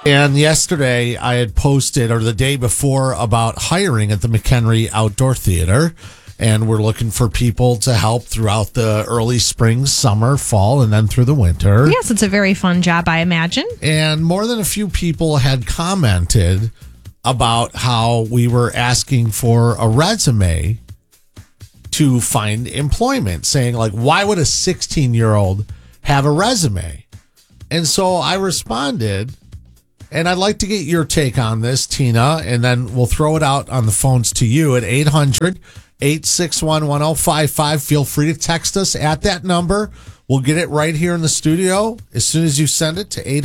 And yesterday I had posted, or the day before, about hiring at the McHenry Outdoor Theater. And we're looking for people to help throughout the early spring, summer, fall, and then through the winter. Yes, it's a very fun job, I imagine. And more than a few people had commented about how we were asking for a resume to find employment, saying, like, why would a 16-year-old have a resume? And so I responded, and I'd like to get your take on this, Tina, and then we'll throw it out on the phones to you at 800-861-1055. Feel free to text us at that number. We'll get it right here in the studio as soon as you send it to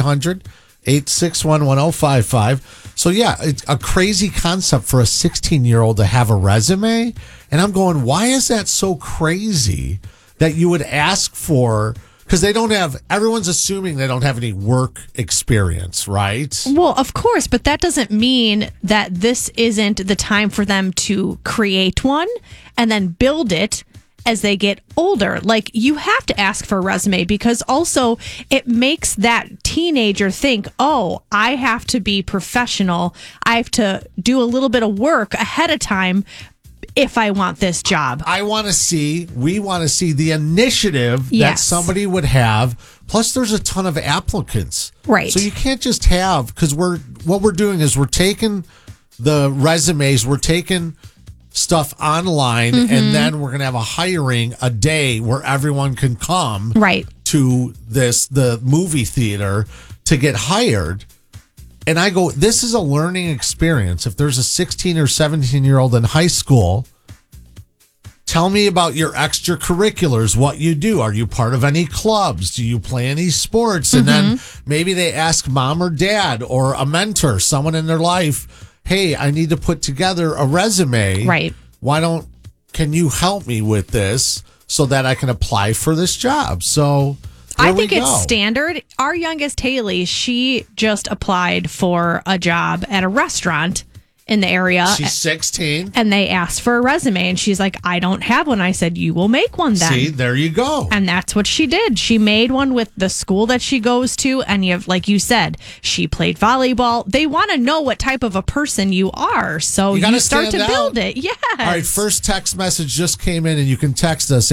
800-861-1055. So, yeah, it's a crazy concept for a 16-year-old to have a resume. And I'm going, why is that so crazy that you would ask for? Because everyone's assuming they don't have any work experience, right? Well, of course, but that doesn't mean that this isn't the time for them to create one and then build it as they get older. Like, you have to ask for a resume because also it makes that teenager think, oh, I have to be professional. I have to do a little bit of work ahead of time if I want this job. We want to see the initiative that somebody would have. Plus, there's a ton of applicants. Right. So you can't just have, because what we're doing is we're taking the resumes, we're taking stuff online, and then we're going to have a day where everyone can come to the movie theater to get hired. And I go, this is a learning experience. If there's a 16 or 17-year-old in high school, tell me about your extracurriculars, what you do. Are you part of any clubs? Do you play any sports? And then maybe they ask mom or dad or a mentor, someone in their life, hey, I need to put together a resume. Right. Can you help me with this so that I can apply for this job? So I think it's standard. Our youngest, Haley, she just applied for a job at a restaurant in the area. She's 16. And they asked for a resume. And she's like, I don't have one. I said, you will make one then. See, there you go. And that's what she did. She made one with the school that she goes to. And like you said, she played volleyball. They want to know what type of a person you are. So you start to build it. Yes. All right, first text message just came in, and you can text us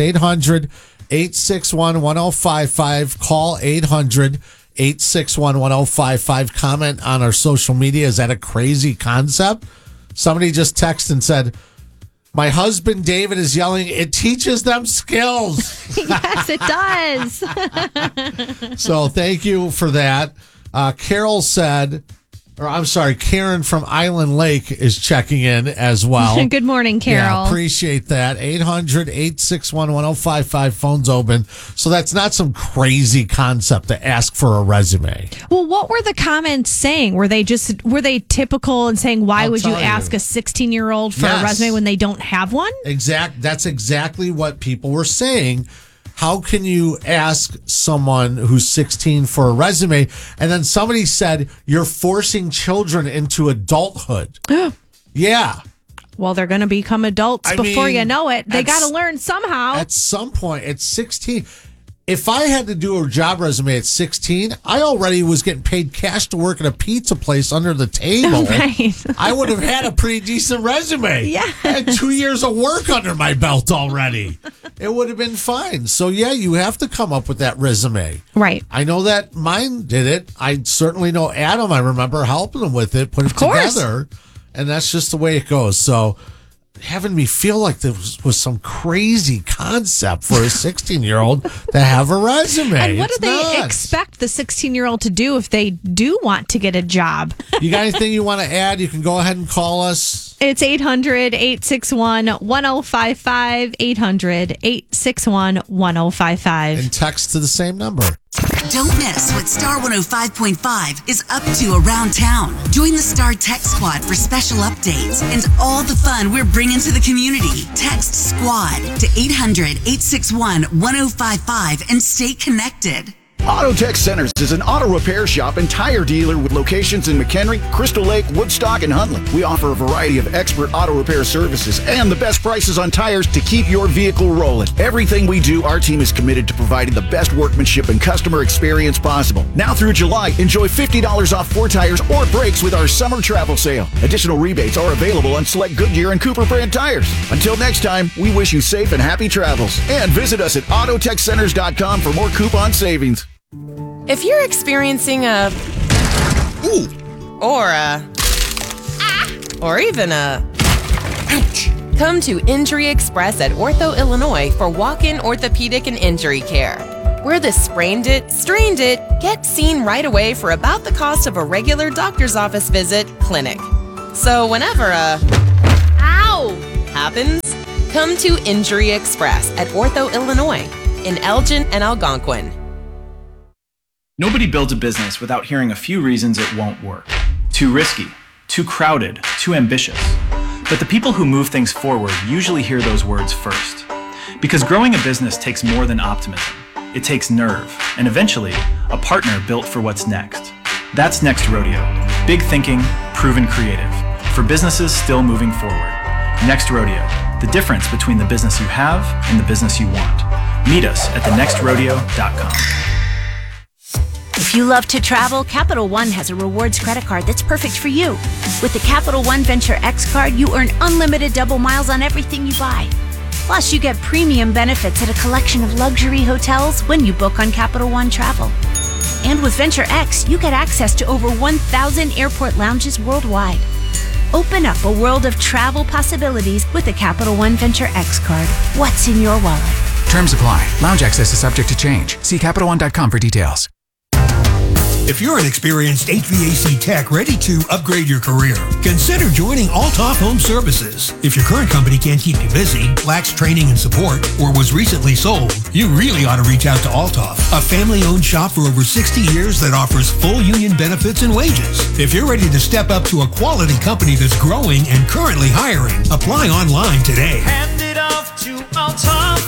800-861-1055. Call 800-861-1055. Comment on our social media. Is that a crazy concept? Somebody just texted and said, my husband David is yelling, it teaches them skills. Yes, it does. So thank you for that. Karen from Island Lake is checking in as well. Good morning, Carol. Yeah, appreciate that. 800-861-1055. Phone's open. So that's not some crazy concept to ask for a resume. Well, what were the comments saying? Were they typical and saying, why would you ask a 16-year-old for a resume when they don't have one? That's exactly what people were saying. How can you ask someone who's 16 for a resume? And then somebody said, you're forcing children into adulthood. Yeah. Well, they're going to become adults before you know it. They got to learn somehow. At some point, at 16. If I had to do a job resume at 16, I already was getting paid cash to work at a pizza place under the table. Right. I would have had a pretty decent resume. Yeah. I had 2 years of work under my belt already. It would have been fine. So, yeah, you have to come up with that resume. Right. I know that mine did it. I certainly know Adam. I remember helping him with it, put it together. And that's just the way it goes. So, having me feel like this was some crazy concept for a 16-year-old to have a resume. And what do they expect the 16-year-old to do if they do want to get a job? You got anything you want to add? You can go ahead and call us. It's 800-861-1055, 800-861-1055. And text to the same number. Don't miss what Star 105.5 is up to around town. Join the Star Tech Squad for special updates and all the fun we're bringing to the community. Text SQUAD to 800-861-1055 and stay connected. Autotech Centers is an auto repair shop and tire dealer with locations in McHenry, Crystal Lake, Woodstock, and Huntley. We offer a variety of expert auto repair services and the best prices on tires to keep your vehicle rolling. Everything we do, our team is committed to providing the best workmanship and customer experience possible. Now through July, enjoy $50 off 4 tires or brakes with our summer travel sale. Additional rebates are available on select Goodyear and Cooper brand tires. Until next time, we wish you safe and happy travels. And visit us at autotechcenters.com for more coupon savings. If you're experiencing a Ooh. or a or even a ouch, come to Injury Express at Ortho Illinois for walk-in orthopedic and injury care. We're the sprained it, strained it, get seen right away for about the cost of a regular doctor's office visit clinic. So whenever a ow happens, come to Injury Express at Ortho Illinois in Elgin and Algonquin. Nobody builds a business without hearing a few reasons it won't work. Too risky, too crowded, too ambitious. But the people who move things forward usually hear those words first. Because growing a business takes more than optimism. It takes nerve, and eventually, a partner built for what's next. That's Next Rodeo. Big thinking, proven creative. For businesses still moving forward. Next Rodeo. The difference between the business you have and the business you want. Meet us at thenextrodeo.com. If you love to travel, Capital One has a rewards credit card that's perfect for you. With the Capital One Venture X card, you earn unlimited double miles on everything you buy. Plus, you get premium benefits at a collection of luxury hotels when you book on Capital One Travel. And with Venture X, you get access to over 1,000 airport lounges worldwide. Open up a world of travel possibilities with the Capital One Venture X card. What's in your wallet? Terms apply. Lounge access is subject to change. See CapitalOne.com for details. If you're an experienced HVAC tech ready to upgrade your career, consider joining Altoff Home Services. If your current company can't keep you busy, lacks training and support, or was recently sold, you really ought to reach out to Altoff, a family-owned shop for over 60 years that offers full union benefits and wages. If you're ready to step up to a quality company that's growing and currently hiring, apply online today. Hand it off to Altoff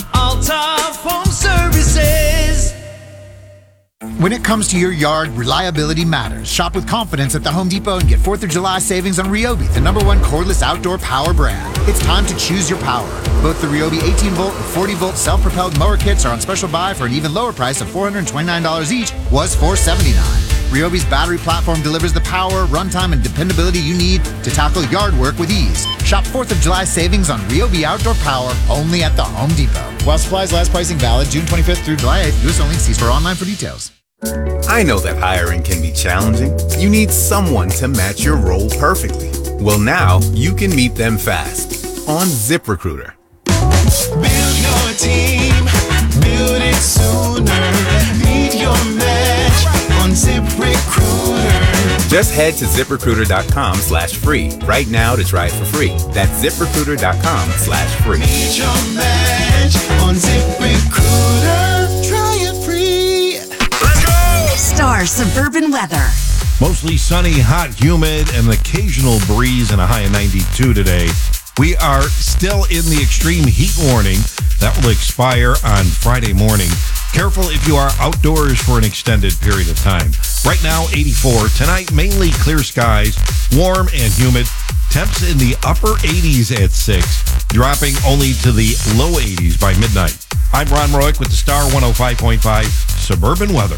Home Services. When it comes to your yard, reliability matters. Shop with confidence at the Home Depot and get 4th of July savings on Ryobi, the #1 cordless outdoor power brand. It's time to choose your power. Both the Ryobi 18-volt and 40-volt self-propelled mower kits are on special buy for an even lower price of $429 each, was $479. Ryobi's battery platform delivers the power, runtime, and dependability you need to tackle yard work with ease. Shop 4th of July savings on Ryobi outdoor power only at the Home Depot. While supplies last, pricing valid June 25th through July 8th. US only. See store online for details. I know that hiring can be challenging. You need someone to match your role perfectly. Well, now you can meet them fast on ZipRecruiter. Build your team, build it sooner. Meet your match on ZipRecruiter. Just head to ZipRecruiter.com/free right now to try it for free. That's ZipRecruiter.com/free. Meet your match on ZipRecruiter. Try it free. Let's go! Star Suburban Weather. Mostly sunny, hot, humid, and an occasional breeze and a high of 92 today. We are still in the extreme heat warning that will expire on Friday morning. Careful if you are outdoors for an extended period of time. Right now, 84. Tonight, mainly clear skies, warm and humid. Temps in the upper 80s at 6, dropping only to the low 80s by midnight. I'm Ron Roick with the Star 105.5 Suburban Weather.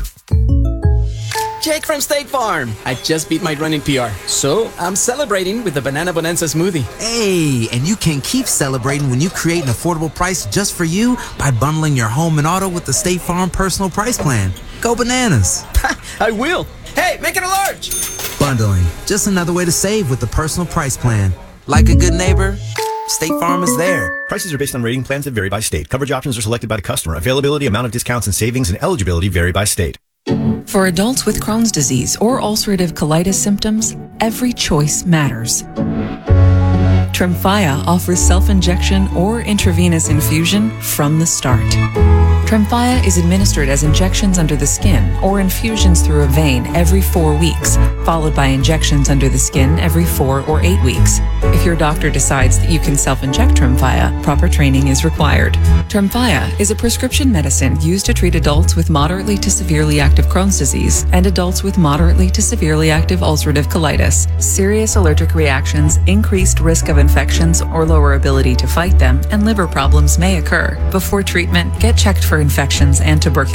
Jake from State Farm. I just beat my running PR, so I'm celebrating with the Banana Bonanza smoothie. Hey, and you can keep celebrating when you create an affordable price just for you by bundling your home and auto with the State Farm Personal Price Plan. Go bananas. I will. Hey, make it a large. Bundling, just another way to save with the Personal Price Plan. Like a good neighbor, State Farm is there. Prices are based on rating plans that vary by state. Coverage options are selected by the customer. Availability, amount of discounts and savings, and eligibility vary by state. For adults with Crohn's disease or ulcerative colitis symptoms, every choice matters. Tremfya offers self-injection or intravenous infusion from the start. Tremfya is administered as injections under the skin or infusions through a vein every 4 weeks, followed by injections under the skin every 4 or 8 weeks. If your doctor decides that you can self-inject Tremfya, proper training is required. Tremfya is a prescription medicine used to treat adults with moderately to severely active Crohn's disease and adults with moderately to severely active ulcerative colitis. Serious allergic reactions, increased risk of infections or lower ability to fight them, and liver problems may occur. Before treatment, get checked for infections and tuberculosis.